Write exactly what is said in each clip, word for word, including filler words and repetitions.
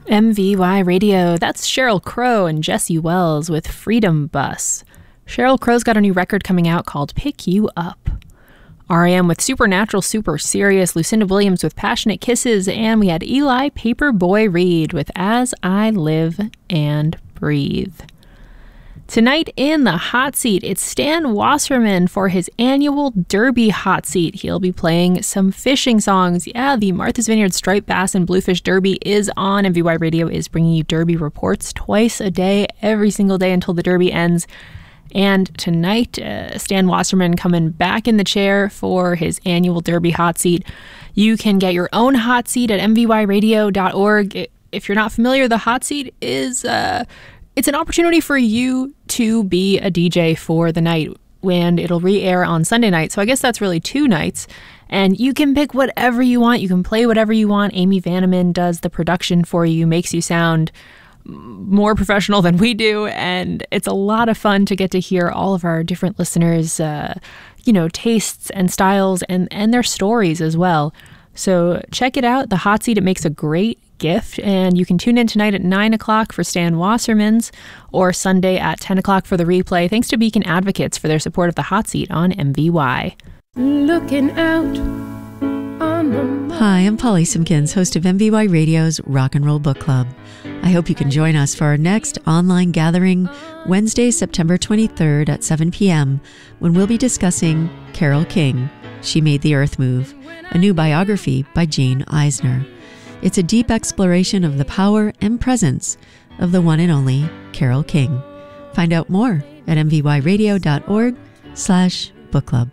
M V Y Radio, that's Sheryl Crow and Jesse Wells with Freedom Bus. Sheryl Crow's got a new record coming out called Pick You Up. R E M with Supernatural Super Serious, Lucinda Williams with Passionate Kisses, and we had Eli Paperboy Reed with As I Live and Breathe. Tonight in the hot seat, it's Stan Wasserman for his annual Derby hot seat. He'll be playing some fishing songs. Yeah, the Martha's Vineyard Striped Bass and Bluefish Derby is on. M V Y Radio is bringing you Derby reports twice a day, every single day until the Derby ends. And tonight, uh, Stan Wasserman coming back in the chair for his annual Derby hot seat. You can get your own hot seat at m v y radio dot org. If you're not familiar, the hot seat is... Uh, It's an opportunity for you to be a D J for the night, and it'll re-air on Sunday night. So I guess that's really two nights. And you can pick whatever you want. You can play whatever you want. Amy Vanneman does the production for you, makes you sound more professional than we do. And it's a lot of fun to get to hear all of our different listeners, uh, you know, tastes and styles and, and their stories as well. So check it out. The hot seat, it makes a great gift, and you can tune in tonight at nine o'clock for Stan Wasserman's or Sunday at ten o'clock for the replay. Thanks to Beacon Advocates for their support of the hot seat on M V Y. Looking out on the... Hi, I'm Polly Simpkins, host of M V Y Radio's Rock and Roll Book Club. I hope you can join us for our next online gathering Wednesday, September twenty-third at seven p.m. when we'll be discussing Carole King, She Made the Earth Move, a new biography by Jane Eisner. It's a deep exploration of the power and presence of the one and only Carole King. Find out more at m v y radio dot org slash book club.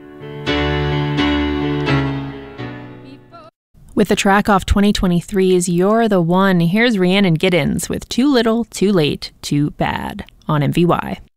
With the track off twenty twenty-three's You're the One, here's Rhiannon Giddens with Too Little, Too Late, Too Bad on M V Y.